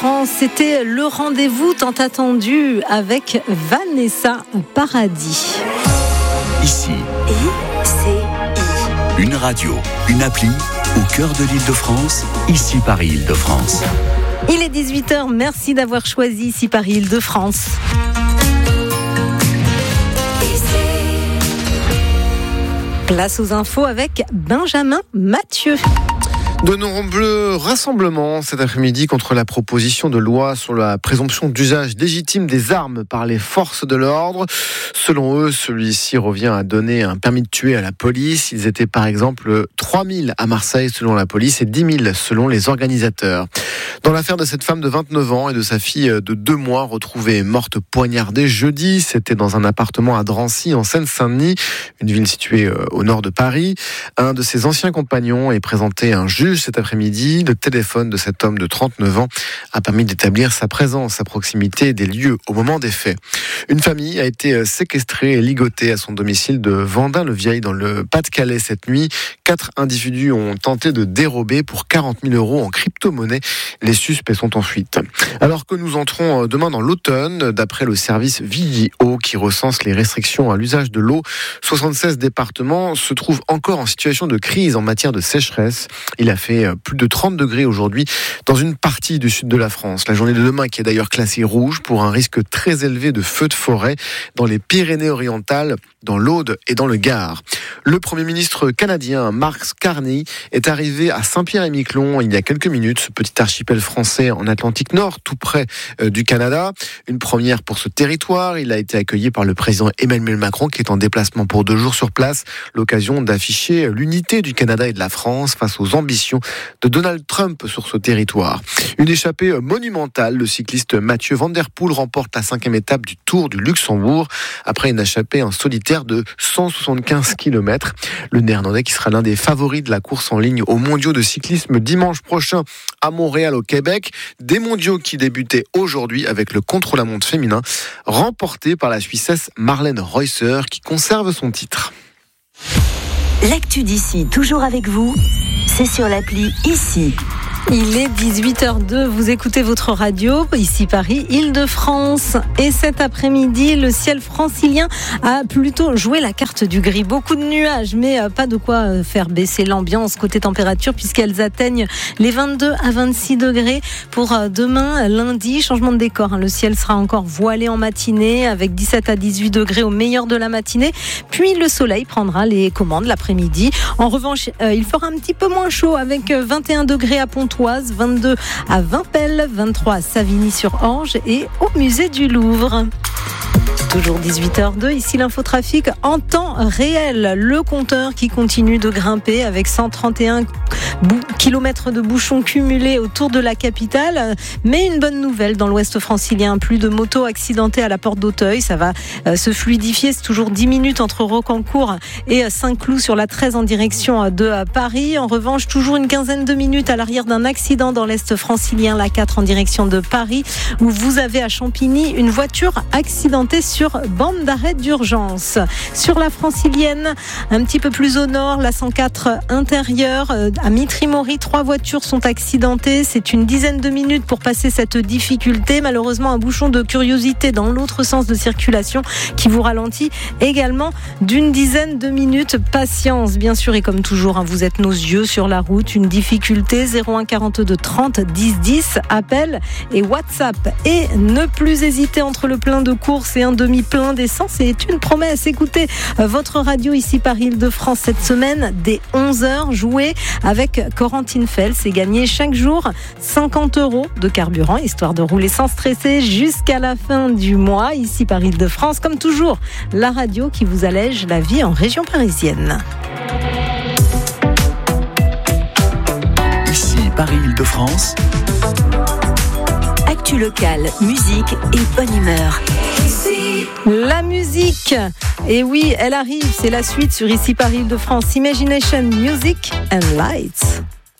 Île-de-France. C'était le rendez-vous tant attendu avec Vanessa Paradis. Ici, ICI. une radio, une appli au cœur de l'Île-de-France, ici Paris Île-de-France. Il est 18h, merci d'avoir choisi ici Paris Île-de-France. Place aux infos avec Benjamin Mathieu. De nombreux rassemblements cet après-midi contre la proposition de loi sur la présomption d'usage légitime des armes par les forces de l'ordre. Selon eux, celui-ci revient à donner un permis de tuer à la police. Ils étaient par exemple 3000 à Marseille selon la police et 10 000 selon les organisateurs. Dans l'affaire de cette femme de 29 ans et de sa fille de 2 mois retrouvée morte poignardée jeudi, c'était dans un appartement à Drancy en Seine-Saint-Denis, une ville située au nord de Paris. Un de ses anciens compagnons est présenté à un juge cet après-midi. Le téléphone de cet homme de 39 ans a permis d'établir sa présence à proximité des lieux au moment des faits. Une famille a été séquestrée et ligotée à son domicile de Vendin-le-Vieil dans le Pas-de-Calais cette nuit. 4 individus ont tenté de dérober pour 40 000 € en crypto-monnaie. Les suspects sont en fuite. Alors que nous entrons demain dans l'automne, d'après le service Vigio qui recense les restrictions à l'usage de l'eau, 76 départements se trouvent encore en situation de crise en matière de sécheresse. Il a fait plus de 30 degrés aujourd'hui dans une partie du sud de la France. La journée de demain qui est d'ailleurs classée rouge pour un risque très élevé de feux de forêt dans les Pyrénées-Orientales, dans l'Aude et dans le Gard. Le Premier ministre canadien Mark Carney est arrivé à Saint-Pierre-et-Miquelon il y a quelques minutes, ce petit archipel français en Atlantique Nord, tout près du Canada. Une première pour ce territoire. Il a été accueilli par le président Emmanuel Macron qui est en déplacement pour 2 jours sur place. L'occasion d'afficher l'unité du Canada et de la France face aux ambitions de Donald Trump sur ce territoire. Une échappée monumentale. Le cycliste Mathieu Van Der Poel remporte la 5e étape du Tour du Luxembourg après une échappée en solitaire de 175 km. Le Néerlandais qui sera l'un des favoris de la course en ligne aux mondiaux de cyclisme dimanche prochain à Montréal au Québec. Des mondiaux qui débutaient aujourd'hui avec le contre-la-montre féminin remporté par la Suissesse Marlène Reusser qui conserve son titre. L'actu d'ici, toujours avec vous, c'est sur l'appli ICI. Il est 18h02, vous écoutez votre radio, ici Paris, Île-de-France. Et cet après-midi, le ciel francilien a plutôt joué la carte du gris. Beaucoup de nuages, mais pas de quoi faire baisser l'ambiance côté température, puisqu'elles atteignent les 22 à 26 degrés pour demain, lundi. Changement de décor, le ciel sera encore voilé en matinée, avec 17 à 18 degrés au meilleur de la matinée. Puis le soleil prendra les commandes l'après-midi. En revanche, il fera un petit peu moins chaud, avec 21 degrés à Pontoise, 22 à Vimpelles, 23 à Savigny-sur-Orge et au musée du Louvre. Toujours 18h02, ici l'infotrafic en temps réel. Le compteur qui continue de grimper avec 131 kilomètres de bouchons cumulés autour de la capitale. Mais une bonne nouvelle dans l'ouest francilien. Plus de motos accidentées à la porte d'Auteuil. Ça va se fluidifier. C'est toujours 10 minutes entre Rocancourt et Saint-Cloud sur la 13 en direction de Paris. En revanche, toujours une quinzaine de minutes à l'arrière d'un accident dans l'est francilien, la 4 en direction de Paris, où vous avez à Champigny une voiture accidentée sur bande d'arrêt d'urgence. Sur la francilienne, un petit peu plus au nord, la 104 intérieure, à Mitry-Mory, 3 voitures sont accidentées. C'est une dizaine de minutes pour passer cette difficulté. Malheureusement, un bouchon de curiosité dans l'autre sens de circulation qui vous ralentit également d'une dizaine de minutes. Patience, bien sûr, et comme toujours, vous êtes nos yeux sur la route. Une difficulté, 01 42 30 10 10, appel et WhatsApp. Et ne plus hésiter entre le plein de courses et un demi-plein d'essence. C'est une promesse. Écoutez votre radio ici par Île-de-France cette semaine dès 11h. Jouez avec Corentine Fels et gagnez chaque jour 50 € de carburant, histoire de rouler sans stresser jusqu'à la fin du mois ici par Île-de-France. Comme toujours, la radio qui vous allège la vie en région parisienne. Ici Paris Île-de-France. Actu locale, musique et bonne humeur. La musique, et oui, elle arrive, c'est la suite sur Ici Paris Île-de-France. Imagination, Music and Lights.